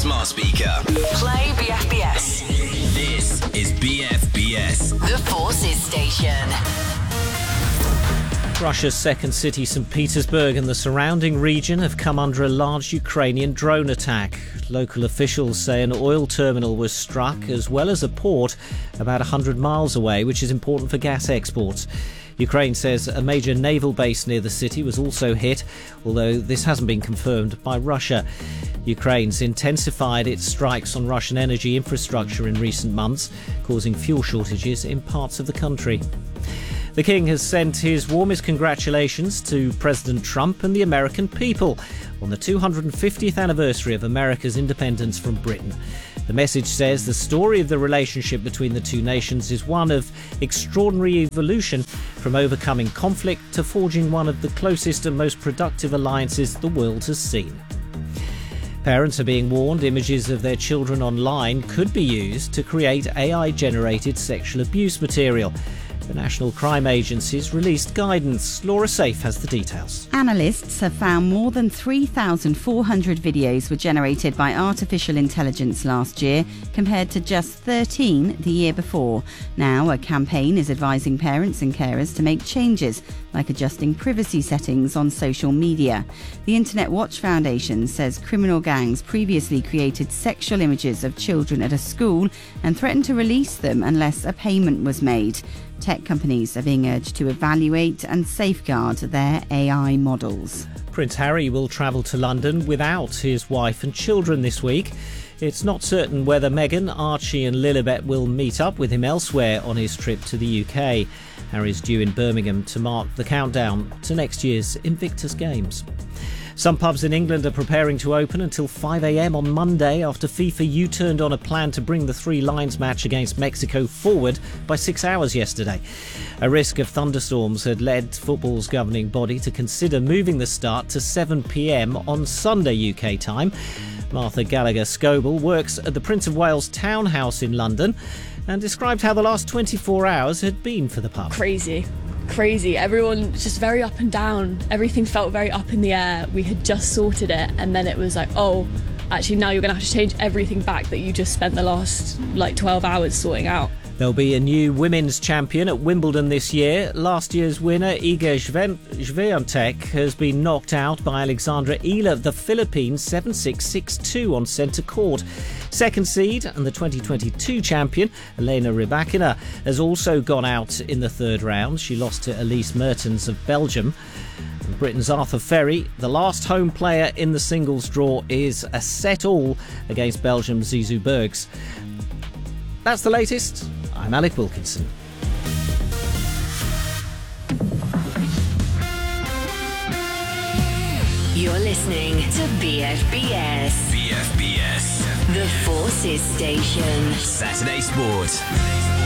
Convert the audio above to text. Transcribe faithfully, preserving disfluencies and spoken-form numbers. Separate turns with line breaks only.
smart speaker.
Play B F B S.
This is B F B S.
The Forces Station.
Russia's second city, Saint Petersburg, and the surrounding region have come under a large Ukrainian drone attack. Local officials say an oil terminal was struck, as well as a port about one hundred miles away, which is important for gas exports. Ukraine says a major naval base near the city was also hit, although this hasn't been confirmed by Russia. Ukraine's intensified its strikes on Russian energy infrastructure in recent months, causing fuel shortages in parts of the country. The King has sent his warmest congratulations to President Trump and the American people on the two hundred fiftieth anniversary of America's independence from Britain. The message says the story of the relationship between the two nations is one of extraordinary evolution, from overcoming conflict to forging one of the closest and most productive alliances the world has seen. Parents are being warned images of their children online could be used to create A I-generated sexual abuse material. The National Crime Agency's released guidance. Laura Safe has the details.
Analysts have found more than three thousand four hundred videos were generated by artificial intelligence last year, compared to just thirteen the year before. Now, a campaign is advising parents and carers to make changes, like adjusting privacy settings on social media. The Internet Watch Foundation says criminal gangs previously created sexual images of children at a school and threatened to release them unless a payment was made. Tech companies are being urged to evaluate and safeguard their A I models.
Prince Harry will travel to London without his wife and children this week. It's not certain whether Meghan, Archie and Lilibet will meet up with him elsewhere on his trip to the U K. Harry's due in Birmingham to mark the countdown to next year's Invictus Games. Some pubs in England are preparing to open until five a.m. on Monday after FIFA U-turned on a plan to bring the Three Lions match against Mexico forward by six hours yesterday. A risk of thunderstorms had led football's governing body to consider moving the start to seven p.m. on Sunday U K time. Martha Gallagher-Scoble works at the Prince of Wales Townhouse in London and described how the last twenty-four hours had been for the pub.
Crazy. Crazy. Everyone just very up and down. Everything felt very up in the air. We had just sorted it, and then it was like, oh, actually now you're going to have to change everything back that you just spent the last like twelve hours sorting out.
There'll be a new women's champion at Wimbledon this year. Last year's winner, Iga Swiatek, has been knocked out by Alexandra Ila of the Philippines seven six, six two on centre court. Second seed and the twenty twenty-two champion, Elena Rybakina, has also gone out in the third round. She lost to Elise Mertens of Belgium. And Britain's Arthur Ferry, the last home player in the singles draw, is a set-all against Belgium's Zizou Bergs. That's the latest. I'm Alec Wilkinson.
You're listening to B F B S.
B F B S.
The Forces Station.
Saturday Sport.